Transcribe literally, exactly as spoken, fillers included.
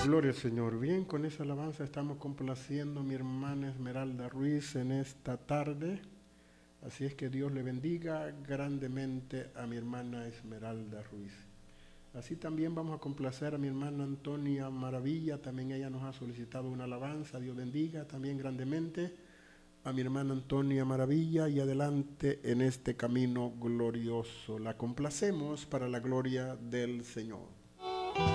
Gloria al Señor. Bien, con esa alabanza estamos complaciendo a mi hermana Esmeralda Ruiz en esta tarde. Así es que Dios le bendiga grandemente a mi hermana Esmeralda Ruiz. Así también vamos a complacer a mi hermana Antonia Maravilla. También ella nos ha solicitado una alabanza. Dios bendiga también grandemente a mi hermana Antonia Maravilla y adelante en este camino glorioso. La complacemos para la gloria del Señor.